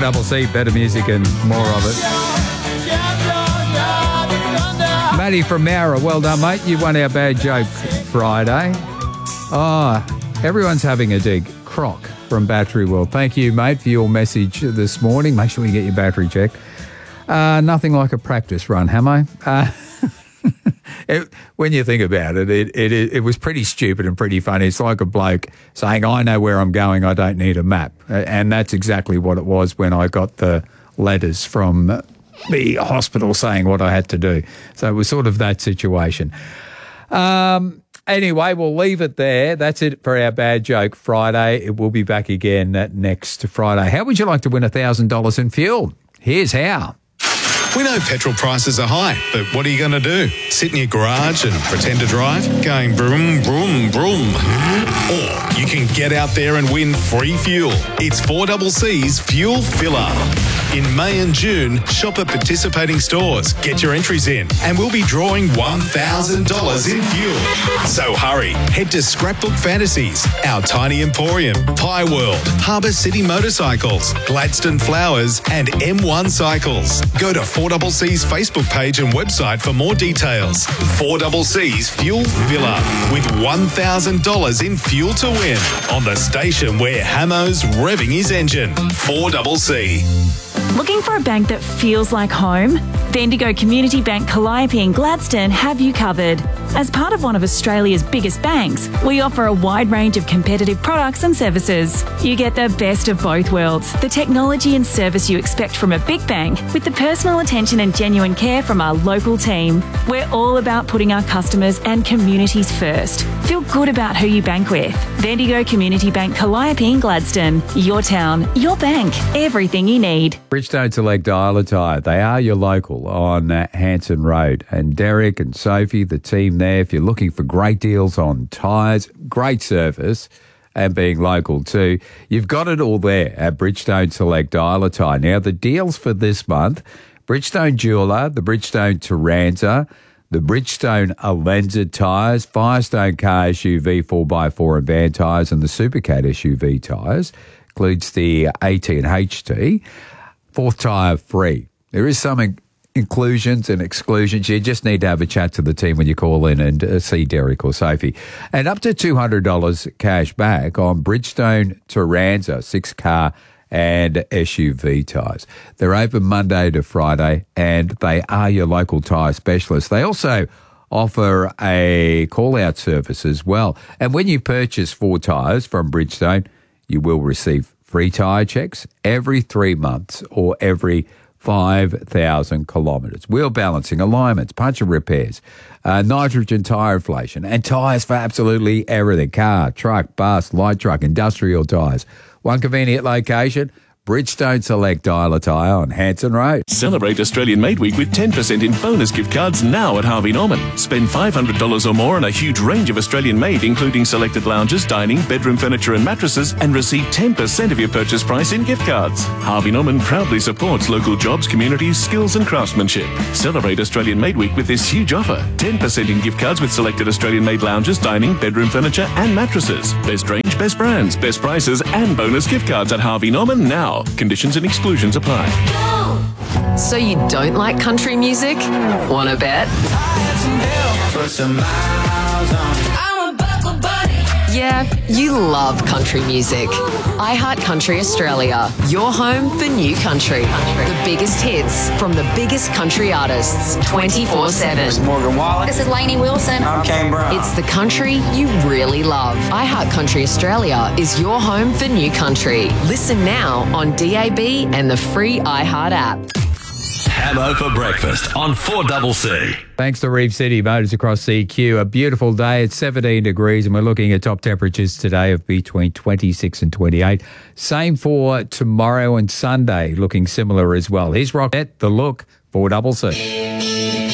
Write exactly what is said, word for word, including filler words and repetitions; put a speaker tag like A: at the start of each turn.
A: double C, better music and more of it. Matty from Mara, well done, mate. You won our Bad Joke Friday. Oh, everyone's having a dig. Croc from Battery World. Thank you, mate, for your message this morning. Make sure you get your battery checked. Uh, nothing like a practice run, Hamo. Uh, it, when you think about it, it, it, it was pretty stupid and pretty funny. It's like a bloke saying, I know where I'm going, I don't need a map. And that's exactly what it was when I got the letters from the hospital saying what I had to do. So it was sort of that situation. Um, anyway, we'll leave it there. That's it for our Bad Joke Friday. It will be back again next Friday. How would you like to win one thousand dollars in fuel? Here's how.
B: We know petrol prices are high, but what are you going to do? Sit in your garage and pretend to drive, going broom, broom, broom? Or you can get out there and win free fuel. It's four C's Fuel Filler. In May and June, shop at participating stores, get your entries in, and we'll be drawing one thousand dollars in fuel. So hurry, head to Scrapbook Fantasies, Our Tiny Emporium, Pie World, Harbour City Motorcycles, Gladstone Flowers, and M one Cycles. Go to four C's Facebook page and website for more details. four C's Fuel Filler, with one thousand dollars in fuel to win on the station where Hamo's revving his engine. four C.
C: Looking for a bank that feels like home? Bendigo Community Bank Calliope and Gladstone have you covered. As part of one of Australia's biggest banks, we offer a wide range of competitive products and services. You get the best of both worlds, the technology and service you expect from a big bank, with the personal attention and genuine care from our local team. We're all about putting our customers and communities first. Feel good about who you bank with. Bendigo Community Bank Calliope and Gladstone. Your town, your bank, everything you need.
A: Bridgestone Select Dialer Tyre. They are your local on uh, Hanson Road. And Derek and Sophie, the team there, if you're looking for great deals on tyres, great service, and being local too, you've got it all there at Bridgestone Select Dialer Tyre. Now, the deals for this month, Bridgestone Jeweller, the Bridgestone Taranza, the Bridgestone Alenza tyres, Firestone car S U V four by four and van tyres, and the Supercat S U V tyres, includes the AT and H T. Fourth tyre free. There is some in- inclusions and exclusions. You just need to have a chat to the team when you call in and uh, see Derek or Sophie. And up to two hundred dollars cash back on Bridgestone Taranza, six car and S U V tyres. They're open Monday to Friday, and they are your local tyre specialists. They also offer a call-out service as well. And when you purchase four tyres from Bridgestone, you will receive free tyre checks every three months or every five thousand kilometres. Wheel balancing, alignments, puncture repairs, uh, nitrogen tyre inflation, and tyres for absolutely everything. Car, truck, bus, light truck, industrial tyres. One convenient location, Bridgestone Select Dialer Tyre on Hanson Road.
D: Celebrate Australian Made Week with ten percent in bonus gift cards now at Harvey Norman. Spend five hundred dollars or more on a huge range of Australian made, including selected lounges, dining, bedroom furniture and mattresses, and receive ten percent of your purchase price in gift cards. Harvey Norman proudly supports local jobs, communities, skills and craftsmanship. Celebrate Australian Made Week with this huge offer. ten percent in gift cards with selected Australian made lounges, dining, bedroom furniture and mattresses. Best range, best brands, best prices and bonus gift cards at Harvey Norman now. Conditions and exclusions apply.
E: So you don't like country music? Wanna bet? Yeah, you love country music. iHeart Country Australia, your home for new country. The biggest hits from the biggest country artists, twenty-four seven.
F: This is Morgan Wallen.
G: This is Lainey Wilson.
F: I'm Kane Brown.
E: It's the country you really love. iHeart Country Australia is your home for new country. Listen now on D A B and the free iHeart app.
H: Hamo for breakfast on four C.
A: Thanks to Reef City Motors across C Q. A beautiful day. It's seventeen degrees and we're looking at top temperatures today of between twenty-six and twenty-eight. Same for tomorrow and Sunday, looking similar as well. Here's Rockette, The Look, four C C.